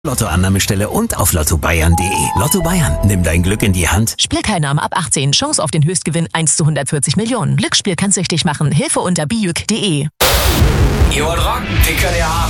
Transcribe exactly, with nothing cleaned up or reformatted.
Lottoannahmestelle und auf lotto bayern punkt de. Lotto Bayern, nimm dein Glück in die Hand. Spielteilnahme ab achtzehn. Chance auf den Höchstgewinn eins zu hundertvierzig Millionen. Glücksspiel kann süchtig machen. Hilfe unter bijuk punkt de. Ihr wollt rocken? Den könnt ihr haben.